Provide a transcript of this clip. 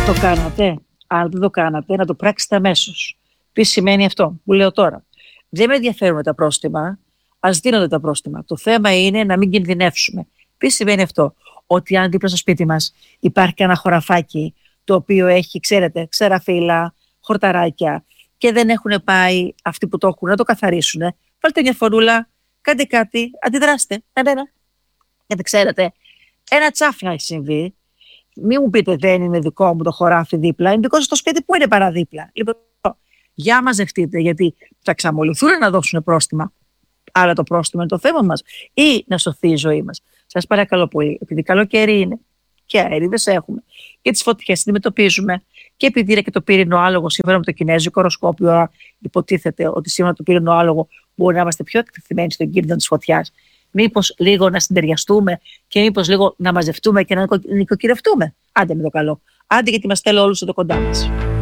Το κάνατε. Αν δεν το κάνατε, να το πράξετε αμέσως. Τι σημαίνει αυτό που λέω τώρα? Δεν με ενδιαφέρουν τα πρόστιμα. Ας δίνονται τα πρόστιμα. Το θέμα είναι να μην κινδυνεύσουμε. Τι σημαίνει αυτό? Ότι αν δίπλα στο σπίτι μας υπάρχει ένα χωραφάκι το οποίο έχει, ξέρετε, ξεραφύλλα, χορταράκια και δεν έχουν πάει αυτοί που το έχουν να το καθαρίσουν, βάλτε μια φωνούλα, κάντε κάτι, αντιδράστε. Γιατί ξέρετε, ένα τσάφνα έχει συμβεί. Μην μου πείτε δεν είναι δικό μου το χωράφι δίπλα, είναι δικό σας το σπίτι που είναι παραδίπλα. Λοιπόν, για μαζευτείτε, γιατί θα ξαμολυθούν να δώσουν πρόστιμα. Άρα το πρόστιμο είναι το θέμα μας, ή να σωθεί η ζωή μας. Σας παρακαλώ πολύ, επειδή καλοκαίρι είναι και αέριδες έχουμε και τις φωτιές αντιμετωπίζουμε, και επειδή είναι και το πύρινο άλογο σύμφωνα με το κινέζικο οροσκόπιο, υποτίθεται ότι σύμφωνα με το πύρινο άλογο μπορεί να είμαστε πιο εκτεθειμένοι στον κίνδυνο της φωτιάς. Μήπως λίγο να συντεριαστούμε και μήπως λίγο να μαζευτούμε και να νοικοκυρευτούμε? Άντε με το καλό. Άντε, γιατί μας θέλω όλους εδώ κοντά μας.